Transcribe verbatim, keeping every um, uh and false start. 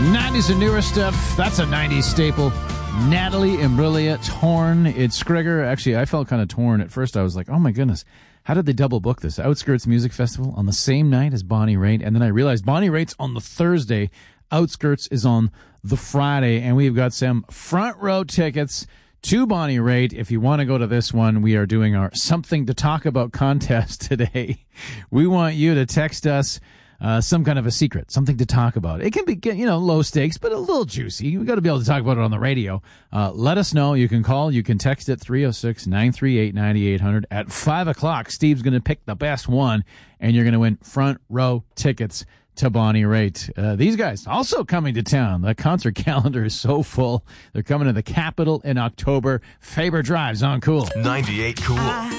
nineties and newer stuff. That's a nineties staple. Natalie Imbruglia, Torn. It's Skrigger. Actually, I felt kind of torn. At first, I was like, oh my goodness, how did they double book this? Outskirts Music Festival on the same night as Bonnie Raitt. And then I realized Bonnie Raitt's on the Thursday. Outskirts is on the Friday. And we've got some front row tickets to Bonnie Raitt. If you want to go to this one, we are doing our Something to Talk About contest today. We want you to text us Uh, some kind of a secret, something to talk about. It can be, you know, low stakes, but a little juicy. We've got to be able to talk about it on the radio. Uh, let us know. You can call. You can text at three oh six, nine three eight, nine eight hundred. At five o'clock, Steve's going to pick the best one, and you're going to win front row tickets to Bonnie Raitt. Uh, these guys also coming to town. The concert calendar is so full. They're coming to the Capitol in October. Faber Drive's on Cool. ninety-eight Cool.